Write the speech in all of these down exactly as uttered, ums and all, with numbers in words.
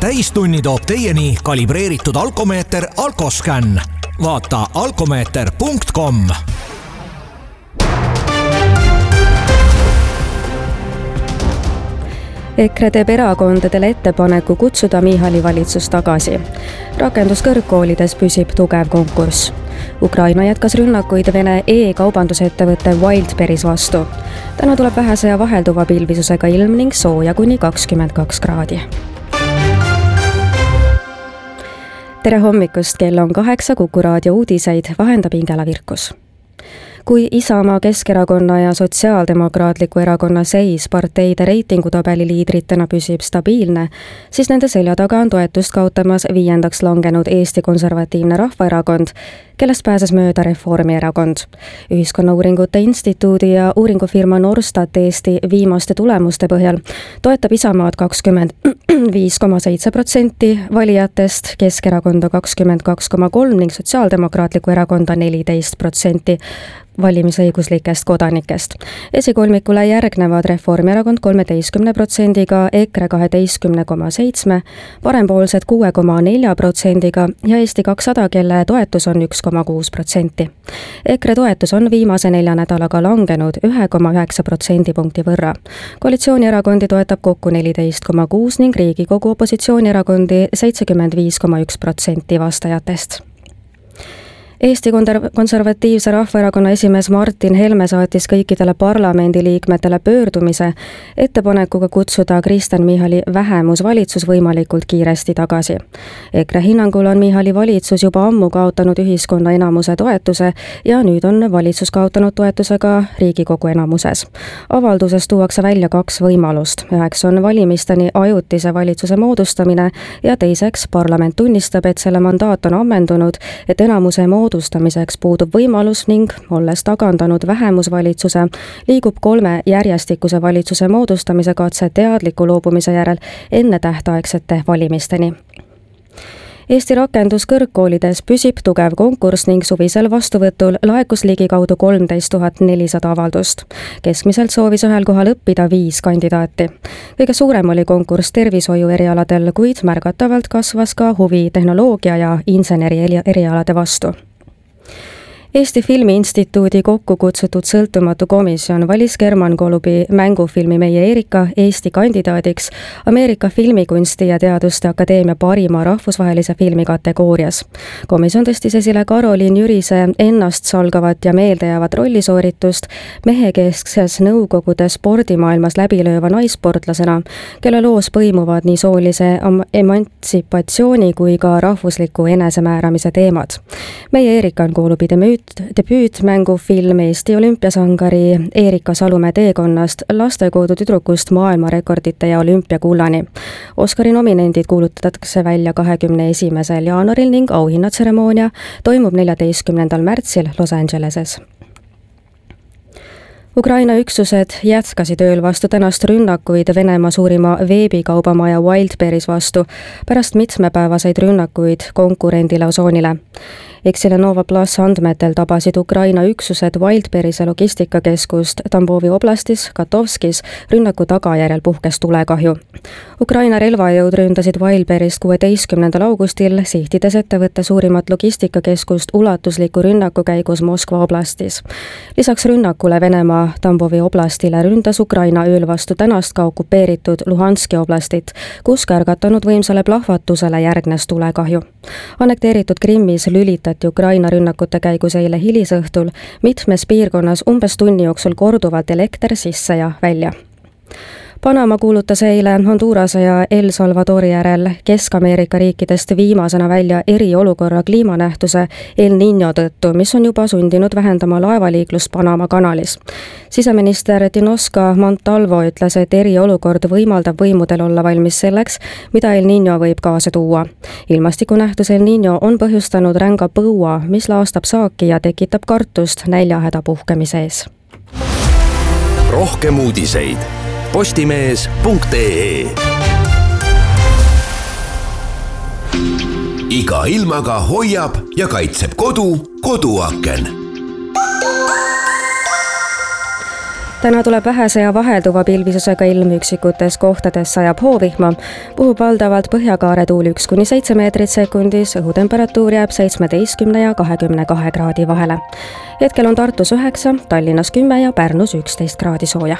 täistunni toob teieni kalibreeritud alkomeeter Alkoscan. Vaata alkomeeter punkt com. EKRE teeb erakondadele ettepaneku kutsuda Michali valitsus tagasi. Rakenduskõrgkoolides püsib tugev konkurss. Ukraina jätkas rünnakuid Vene e-kaubandusettevõtte Wildberries vastu. Täna tuleb vähese ja vahelduva pilvisusega ilm ning sooja kuni kakskümmend kaks kraadi. Tere hommikust, kell on kaheksa, Kuku raadio uudiseid, vahendab Ingela Virkus. Kui Isamaa, Keskerakonna ja Sotsiaaldemokraatliku erakonna seis parteide reitingutabeli liidritena püsib stabiilne, siis nende selja taga on toetust kaotamas viiendaks langenud Eesti Konservatiivne Rahvaerakond, kellest pääses mööda Reformierakond. Ühiskonnauuringute instituudi ja uuringufirma Norstat Eesti viimaste tulemuste põhjal toetab Isamaad kakskümmend viis koma seitse protsenti valijatest, Keskerakonda kakskümmend kaks koma kolm ning Sotsiaaldemokraatliku erakonda neliteist protsenti valimisõiguslikest kodanikest. Esikolmikule järgnevad Reformierakond kolmeteistkümne protsendiga, EKRE kaheteistkümne koma seitsme, parempoolsed kuue koma nelja protsendiga ja Eesti kakssada, kelle toetus on üks koma kuus protsenti. EKRE toetus on viimase nelja nädalaga langenud ühe koma üheksa protsendipunkti võrra. Koalitsioonierakondi toetab kokku neliteist koma kuus ning Riigikogu opositsioonierakondi seitsekümmend viis koma üks protsenti vastajatest. Eesti Konservatiivse Rahvaerakonna esimees Martin Helme saatis kõikidele parlamendiliikmetele pöördumise ettepanekuga kutsuda Kristen Michali vähemusvalitsus võimalikult kiiresti tagasi. EKRE hinnangul on Michali valitsus juba ammu kaotanud ühiskonna enamuse toetuse ja nüüd on valitsus kaotanud toetuse ka Riigikogu enamuses. Avalduses tuuakse välja kaks võimalust. Üheks on valimisteni ajutise valitsuse moodustamine ja teiseks parlament tunnistab, et selle mandaat on ammendunud, et enamuse moodustamiseks moodustamiseks puudub võimalus ning, olles tagandanud vähemusvalitsuse, liigub kolme järjestikuse valitsuse moodustamise katse teadliku loobumise järel enne tähtaegsete valimisteni. Eesti rakenduskõrgkoolides püsib tugev konkurss ning suvisel vastuvõtul laekus ligikaudu kolmteist tuhat nelisada avaldust. Keskmiselt soovis ühel kohal õppida viis kandidaati. Kõige suurem oli konkurss tervishoiu erialadel, kuid märgatavalt kasvas ka huvi tehnoloogia ja inseneri erialade vastu. Eesti Filmiinstituudi kokku kutsutud sõltumatu komisjon valis German Golubi mängufilmi Meie Erika Eesti kandidaadiks Ameerika Filmikunsti ja Teaduste Akadeemia parima rahvusvahelise filmi kategoorias. Komisjon tõstis esile Karoliin Jürise ennast salgavat ja meeldejäävat rollisooritust mehekeskses Nõukogude spordimaailmas läbilööva naissportlasena, kelle loos põimuvad nii soolise emantsipatsiooni kui ka rahvusliku enesemääramise teemad. Meie Erika on Golubi demüüt debüütmängufilm Eesti olümpiasangari Erika Salumäe teekonnast lastekodu tüdrukust maailmarekordite ja olümpiakullani. Oscari nominendid kuulutatakse välja kahekümne esimesel jaanuaril ning auhinnatseremoonia toimub neljateistkümnendal märtsil Los Angeleses. Ukraina üksused jätkasid ööl vastu tänast rünnakuid Venemaa suurima veebikaubamaja Wildberries vastu pärast mitmepäevaseid rünnakuid konkurendile Ozonile. Exile Nova Plus andmetel tabasid Ukraina üksused Wildberriese logistikakeskust Tambovi oblastis Katovskis rünnaku tagajärjel puhkes tulekahju. Ukraina relvajõud ründasid Wildberrist kuueteistkümnendal augustil, sihtides ettevõtte suurimat logistikakeskust ulatusliku rünnaku käigus Moskva oblastis. Lisaks rünnakule Venemaa Tambovi oblastile ründas Ukraina ööl vastu tänast ka okupeeritud Luhanski oblastit, kus kärgatanud võimsale plahvatusele järgnes tulekahju. Annekteeritud Krimmis lülitati Ukraina rünnakute käigus eile hilisõhtul mitmes piirkonnas umbes tunni jooksul korduvalt elekter sisse ja välja. Panama kuulutas eile Hondurase ja El Salvadori järel Kesk-Ameerika riikidest viimasena välja eriolukorra kliimanähtuse El Niño tõttu, mis on juba sundinud vähendama laevaliiklust Panama kanalis. Siseminister Tinoska Montalvo ütles, et eriolukord võimaldab võimudel olla valmis selleks, mida El Niño võib kaasa tuua. Ilmastikunähtus El Niño on põhjustanud ränga põua, mis laastab saaki ja tekitab kartust näljahäda puhkemise ees. Rohkem uudiseid postimees punkt ee. Iga ilmaga hoiab ja kaitseb kodu koduaken. täna tuleb vähese ja vahelduva pilvisusega ilm, üksikutes kohtades sajab hoovihma, puhub valdavalt põhjakaare tuul üks kuni seitse meetrit sekundis, õhutemperatuur jääb seitsmeteistkümne ja kahekümne kahe kraadi vahele. Hetkel on Tartus üheksa, Tallinnas kümme ja Pärnus üksteist kraadi sooja.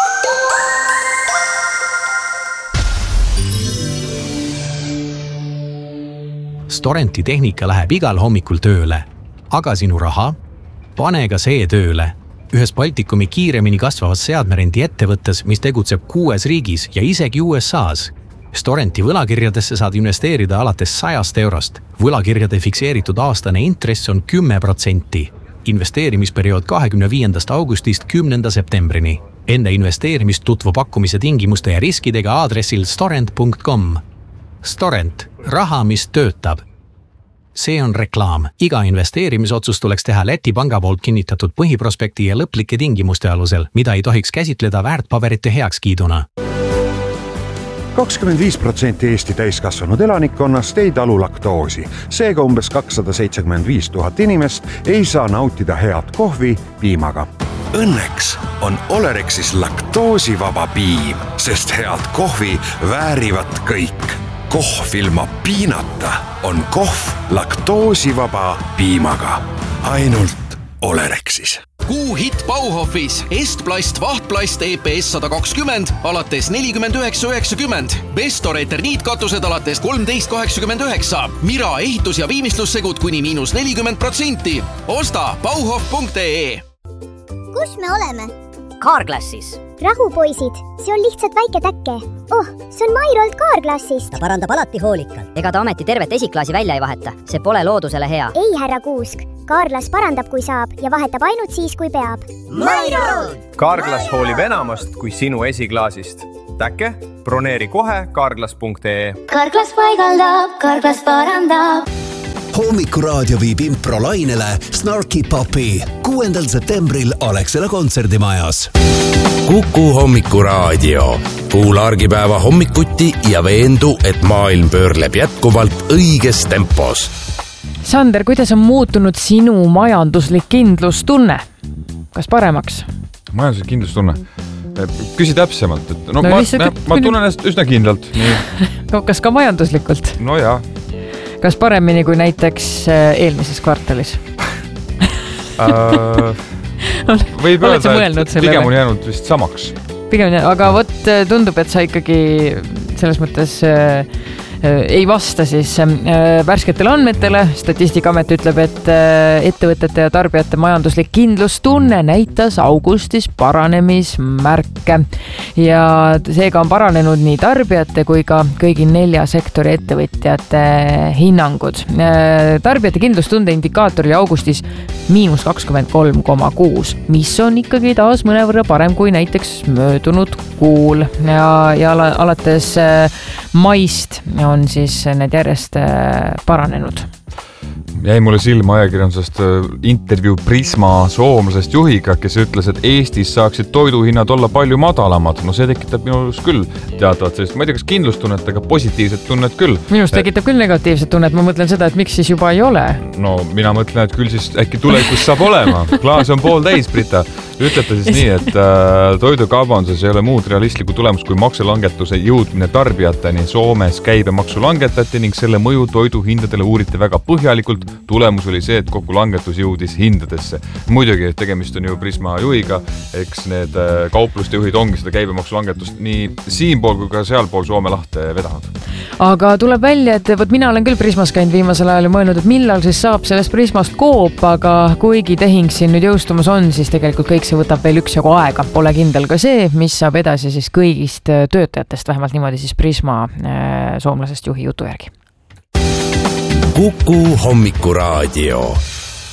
Storenti tehnika läheb igal hommikul tööle, aga sinu raha? Pane ka see tööle. Ühes Baltikumi kiiremini kasvavas seadmerendi ettevõttes, mis tegutseb kuues riigis ja isegi U S A's. Storenti võlakirjadesse saad investeerida alates sajast eurost. Võlakirjade fikseeritud aastane intress on kümme protsenti. Investeerimisperiood kahekümne viiendast augustist kümnenda septembrini. Enne investeerimist tutvu pakkumise tingimuste ja riskidega aadressil storent punkt com. Storent. Raha, mis töötab. See on reklaam. Iga investeerimisotsus tuleks teha Läti panga poolt kinnitatud põhiprospekti ja lõplike tingimuste alusel, mida ei tohiks käsitleda väärtpaberite heakskiiduna. kakskümmend viis protsenti Eesti täiskasvanud elanikkonnast ei talu laktoosi. Seega umbes kakssada seitsekümmend viis tuhat inimest ei saa nautida head kohvi piimaga. Õnneks on Olerexis laktoosivaba piim, sest head kohvi väärivad kõik. Kohv ilma piinata on kohv laktoosivaba piimaga. Ainult Olerexis. Kuu hit Bauhofis. Estplast, Vahtplast, E P S sada kakskümmend alates nelikümmend üheksa üheksakümmend. Bestor eterniitkatused alates kolmteist kaheksakümmend üheksa. Mira ehitus- ja viimistlussegud kuni miinus nelikümmend protsenti. Osta bauhof punkt ee. Kus me oleme? Carglassis. Rahu, poisid. See on lihtsalt väike täkke. Oh, see on Mairolt Carglassist. Ta parandab alati hoolikalt. Ega ta ameti tervet esiklaasi välja ei vaheta. See pole loodusele hea. Ei, härra Kuusk. Carglass parandab, kui saab ja vahetab ainult siis, kui peab. Mairolt! Carglass hoolib enamast kui sinu esiklaasist. Täkke? Broneeri kohe carglass punkt ee. Carglass paigaldab, Carglass parandab. Hommikuraadio viib improlainele Snarky Puppy kuuendal septembril Alexela kontserdimajas. Kuku Hommikuraadio. Kuula argipäeva hommikuti ja veendu, et maailm pöörleb jätkuvalt õiges tempos. Sander, kuidas on muutunud sinu majanduslik kindlustunne? Kas paremaks? Majanduslik kindlustunne? Küsi täpsemalt. Et, no, no ma, lihtsalt, ma, ma tunnen ennast üsna kindlalt. Kas ka majanduslikult? No jaa. Kas paremini kui näiteks eelmises kvartalis? uh, võib öelda, et pigem on jäänud vist samaks. Pigem, aga vot tundub, et sa ikkagi selles mõttes äh, ei vasta siis äh, värsketele andmetele. Statistikaamet ütleb, et äh, ettevõtete ja tarbijate majanduslik kindlustunne näitas augustis paranemismärke ja seega on paranenud nii tarbijate kui ka kõigi nelja sektori ettevõtjate hinnangud. Äh, tarbijate kindlustunde indikaator oli augustis miinus kakskümmend kolm koma kuus, mis on ikkagi taas mõnevõrra parem kui näiteks möödunud kuul ja, ja alates äh, maist on siis need järjest paranenud. Jäi mulle silma ajakirjandusest intervjuu Prisma soomlasest juhiga, kes ütles, et Eestis saaksid toiduhinnad olla palju madalamad. No see tekitab minus küll teatavat sellist, ma ei tea, kas kindlustunnet, aga positiivset tunnet küll. Minust tekitab küll negatiivset tunnet, ma mõtlen seda, et miks siis juba ei ole. No mina mõtlen, et küll siis äkki tulevikus saab olema. Klaas on pool täis, Brita. Ütlete siis nii, et äh, toidukaubanduses ei ole muud realistliku tulemus kui maksulangetuse jõudmine tarbijateni. Soomes käibemaksu langetati ning selle mõju toiduhindadele uuriti väga põhjalikult. Tulemus oli see, et kogu langetus jõudis hindadesse. Muidugi, tegemist on ju Prisma juhiga, eks need äh, kaupluste juhid ongi seda käibemaksu langetust nii siinpool kui ka sealpool Soome lahte vedanud. Aga tuleb välja, et võt mina olen küll Prismas käinud viimasel ajal ja mõelnud, et millal siis saab sellest Prismast koop, aga kuigi tehing siin nüüd jõustumas on, siis tegelikult kõik see võtab veel üksjagu aega. Pole kindel ka see, mis saab edasi siis kõigist töötajatest, vähemalt niimoodi siis Prisma soomlasest juhi jutu järgi. Kuku Hommikuraadio.